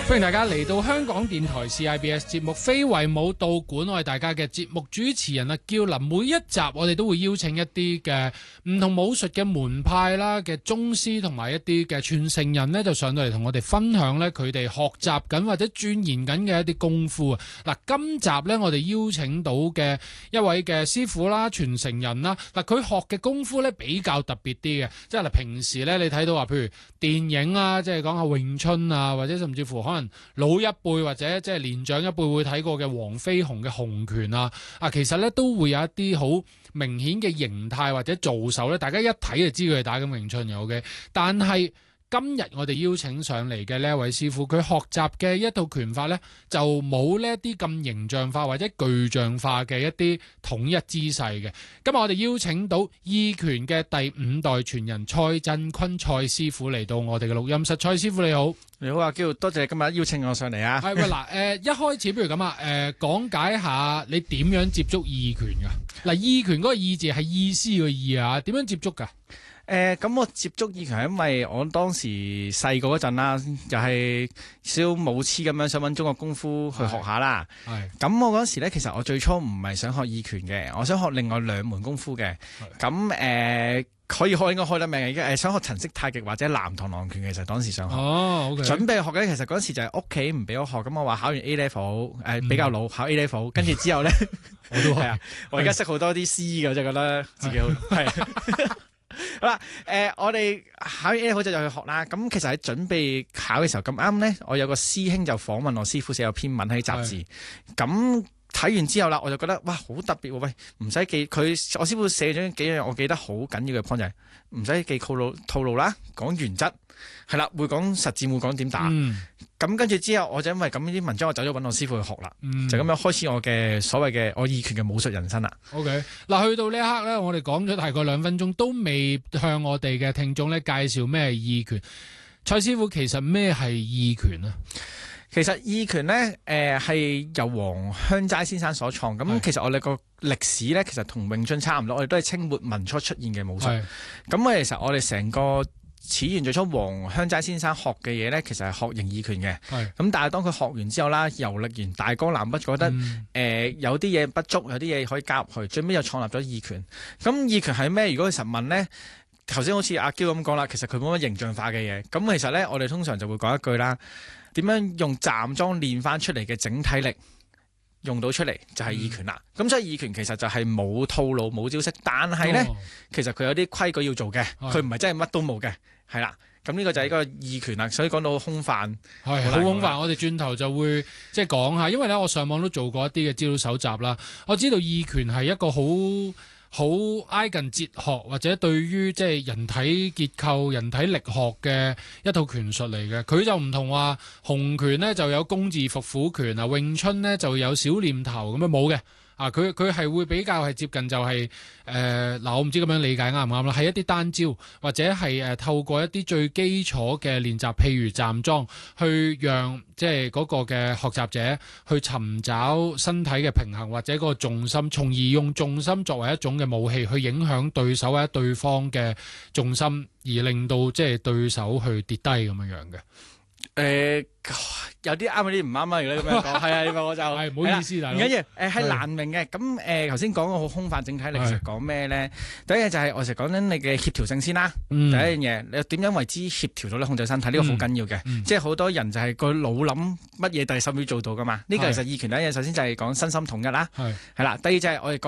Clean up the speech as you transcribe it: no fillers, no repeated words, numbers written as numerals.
歡迎大家嚟到香港電台 CIBS 節目非遺武道館，我係大家嘅節目主持人叫林。每一集我哋都會邀請一啲嘅唔同武術嘅門派啦嘅宗師同埋一啲嘅傳承人呢，就上到嚟同我哋分享呢佢哋學習緊或者鑽研緊嘅一啲功夫啊。嗱，今集呢，我哋邀請到嘅一位嘅師傅啦、傳承人啦，嗱，佢學嘅功夫呢比較特別啲嘅，即係平時呢，你睇到話譬如電影啊，即係講下詠春啊，或者甚至乎可能老一輩或者即係年長一輩會睇過嘅黃飛鴻嘅洪拳啊，其實咧都會有一啲好明顯嘅形態或者做手咧，大家一睇就知佢係打緊詠春嘅。OK，但係今日我哋邀請上嚟嘅呢一位師傅，佢學習嘅一套拳法呢，就冇呢一啲咁形象化或者具象化嘅一啲統一姿勢嘅。今日我哋邀請到意拳嘅第5代傳人蔡振坤蔡師傅嚟到我哋嘅錄音室。蔡師傅你好。 你好啊，嬌，多謝你今日邀請我上嚟啊。 係喂嗱，一開始不如咁啊，講解下你點樣接觸意拳噶？嗱，意拳嗰個意字係意思個意啊，點樣接觸噶？ 咁我接觸意拳係因為我當時細個嗰陣啦，又係小武痴咁樣想揾中國功夫去學下啦。咁我嗰時咧，其實我最初唔係想學意拳嘅，我想學另外2門功夫嘅。咁可以開應該開得名嘅，而家想學陳式太極或者南螳螂拳，其實當時想學。 OK。準備學嘅，其實嗰時就係屋企唔俾我學，咁我話考完 A level，比較老，考 A level，跟住之後咧，我都係啊，我而家識好多啲師嘅，就覺得自己好係。好啦，我哋考完 A level 就去學啦。咁其實喺準備考嘅時候咁啱咧，我有個師兄就訪問我師傅寫有篇文喺雜誌，咁。睇完之後啦，我就覺得哇好特別喎！喂，唔使記佢，我師傅寫咗幾樣我記得好緊要嘅 point 就係唔使記套路啦，講原則係啦，會講實戰，會講點打。咁跟住之後，我就因為咁啲文章，我走咗揾我師傅去學啦，就咁樣開始我嘅所謂嘅我意拳嘅武術人生啦。OK， 嗱，去到呢一刻咧，我哋講咗大概2分鐘，都未向我哋嘅聽眾咧介紹咩係意拳。蔡師傅，其實咩係意拳啊？其實意拳咧，係由黃香齋先生所創。咁其實我哋個歷史咧，其實同詠春差唔多，我哋都係清末民初出現嘅武術。咁其實我哋成個始源最初黃香齋先生學嘅嘢咧，其實係學形意拳嘅。咁但係當佢學完之後啦，遊歷完大江南北，覺得有啲嘢不足，有啲嘢可以加入去，最尾又創立咗意拳。咁意拳係咩？如果佢實問咧？頭先好似阿嬌咁講啦，其實佢冇乜形象化嘅嘢。咁其實咧，我哋通常就會講一句啦，點樣用站樁練翻出嚟嘅整體力用到出嚟，就係意拳啦。咁所以意拳其實就係冇套路冇招式，但係咧，其實佢有啲規矩要做嘅，佢唔係真係乜都冇嘅，係啦。咁呢個就係一個意拳啦。所以講到空泛，係好空泛。我哋轉頭就會即係講下，因為咧我上網都做過一啲嘅資料搜集啦，我知道意拳係一個好挨近哲學或者對於即係人體結構、人體力學嘅一套拳術嚟嘅。佢就唔同話洪拳呢就有工字伏虎拳啊，詠春呢就有小念頭咁樣冇嘅。佢係會比較係接近就係我唔知咁樣理解啱唔啱啦，係一啲單招或者係透過一啲最基礎嘅練習，譬如站樁，去讓即係嗰個嘅學習者去尋找身體嘅平衡或者嗰個重心，從而用重心作為一種嘅武器去影響對手或者對方嘅重心，而令到即係對手去跌低咁樣嘅。 有啲啱，有啲唔啱啊！如果你咁樣講，係啊，我就係唔好意思，大佬。 唔緊要，係難明嘅。咁頭先講個好空泛整體力，其實講咩咧？第一嘢就係我成日講緊你嘅協調性先啦。第一樣嘢，你點樣為之協調到咧控制身體？呢個好緊要嘅。即係好多人就係個腦諗乜嘢，第10秒做到噶嘛。呢個其實意拳第一嘢，首先就係講身心統一啦。係啦，第二就係我哋講。